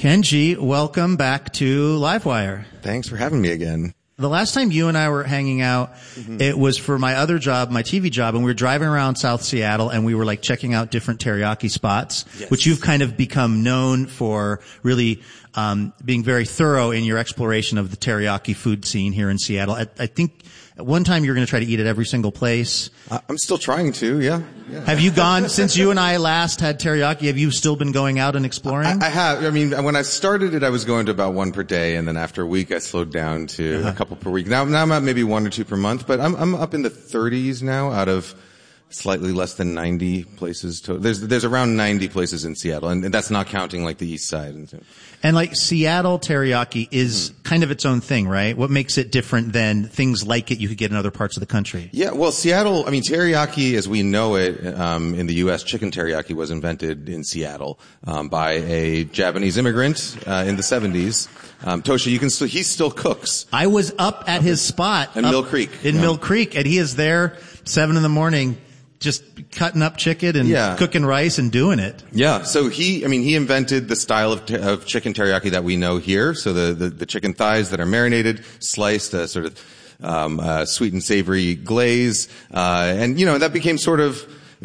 Kenji, welcome back to Livewire. Thanks for having me again. The last time you and I were hanging out, it was for my other job, my TV job, and we were driving around South Seattle, and we were like checking out different teriyaki spots, which you've kind of become known for really being very thorough in your exploration of the teriyaki food scene here in Seattle. I think at one time you were going to try to eat at every single place. I'm still trying to, yeah. Have you gone, since you and I last had teriyaki, have you still been going out and exploring? I have. I mean, when I started it, I was going to about one per day, and then after a week, I slowed down to a couple per week. Now I'm at maybe one or two per month, but I'm up in the 30s now out of slightly less than 90 places. There's around 90 places in Seattle, and that's not counting like the east side. And like Seattle teriyaki is kind of its own thing, right? What makes it different than things like it you could get in other parts of the country? Yeah, well, Seattle, I mean, teriyaki as we know it in the U.S., chicken teriyaki was invented in Seattle by a Japanese immigrant in the 70s. Tosha, he still cooks. I was up at his spot. In Mill Creek. In Mill Creek, and he is there 7 a.m. just cutting up chicken and cooking rice and doing it. Yeah. So he invented the style of chicken teriyaki that we know here. So the chicken thighs that are marinated, sliced, sort of, sweet and savory glaze. And that became sort of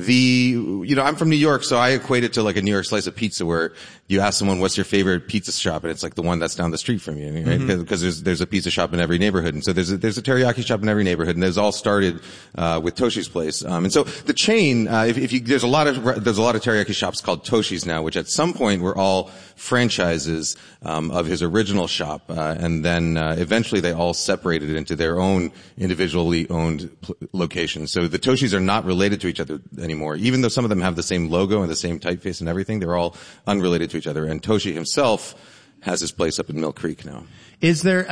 I'm from New York, so I equate it to like a New York slice of pizza where you ask someone, what's your favorite pizza shop? And it's like the one that's down the street from you, right? Because there's a pizza shop in every neighborhood. And so there's a teriyaki shop in every neighborhood. And those all started, with Toshi's place. And so the chain, there's a lot of teriyaki shops called Toshi's now, which at some point were all franchises, of his original shop. And then, eventually they all separated into their own individually owned locations. So the Toshi's are not related to each other anymore. Even though some of them have the same logo and the same typeface and everything, they're all unrelated to each other. And Toshi himself has his place up in Mill Creek now. Is there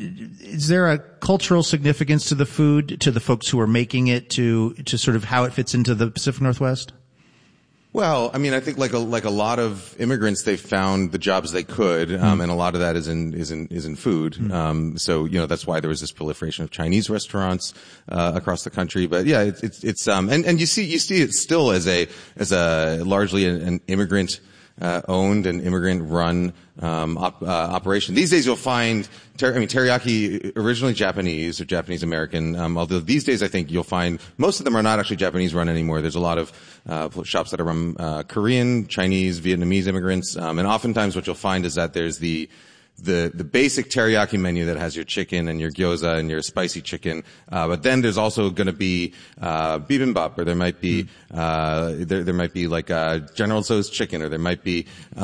a cultural significance to the food, to the folks who are making it, to sort of how it fits into the Pacific Northwest? Well, I mean, I think like a lot of immigrants, they found the jobs they could, and a lot of that is in food. So, that's why there was this proliferation of Chinese restaurants, across the country. But yeah, and you see it still as a largely an immigrant, owned and immigrant-run operation. These days, you'll find teriyaki originally Japanese or Japanese American. Although these days, I think you'll find most of them are not actually Japanese-run anymore. There's a lot of shops that are run Korean, Chinese, Vietnamese immigrants, and oftentimes what you'll find is that there's the basic teriyaki menu that has your chicken and your gyoza and your spicy chicken. But then there's also going to be, bibimbap, or there might be, there might be like, General Tso's chicken, or there might be,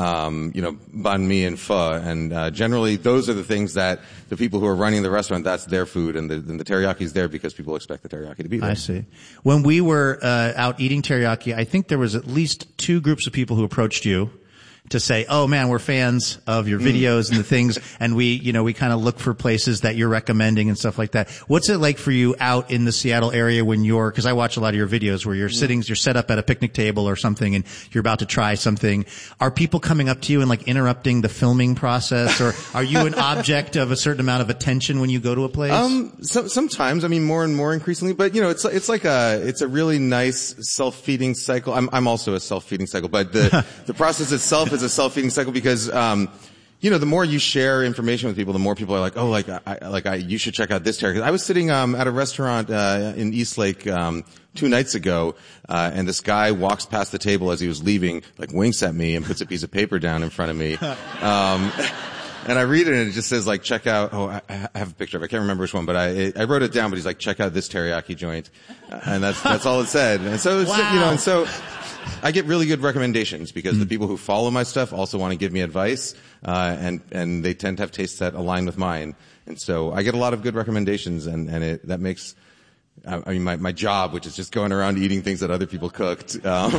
banh mi and pho. And, generally those are the things that the people who are running the restaurant, that's their food. And the teriyaki is there because people expect the teriyaki to be there. I see. When we were, out eating teriyaki, I think there was at least 2 groups of people who approached you to say, oh man, we're fans of your videos and the things, and we kind of look for places that you're recommending and stuff like that. What's it like for you out in the Seattle area when cause I watch a lot of your videos where you're you're set up at a picnic table or something and you're about to try something. Are people coming up to you and like interrupting the filming process, or are you an object of a certain amount of attention when you go to a place? Sometimes, I mean, more and more increasingly, but it's a really nice self-feeding cycle. I'm also a self-feeding cycle, but the process itself is a self-feeding cycle because, the more you share information with people, the more people are like, oh, you should check out this teriyaki. I was sitting, at a restaurant, in Eastlake, 2 nights ago, and this guy walks past the table as he was leaving, like winks at me and puts a piece of paper down in front of me. And I read it and it just says like, check out, I have a picture of it. I can't remember which one, but I wrote it down, but he's like, check out this teriyaki joint. And that's all it said. And so, and so, I get really good recommendations because the people who follow my stuff also want to give me advice, and they tend to have tastes that align with mine. And so I get a lot of good recommendations, and that makes, my job, which is just going around eating things that other people cooked, a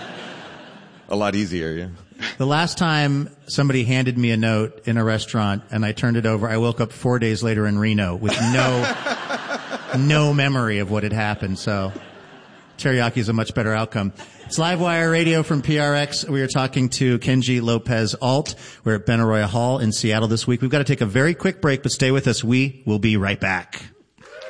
lot easier, yeah. The last time somebody handed me a note in a restaurant and I turned it over, I woke up 4 days later in Reno with no memory of what had happened. So teriyaki is a much better outcome. It's Livewire Radio from PRX. We are talking to Kenji Lopez-Alt. We're at Benaroya Hall in Seattle this week. We've got to take a very quick break, but stay with us. We will be right back.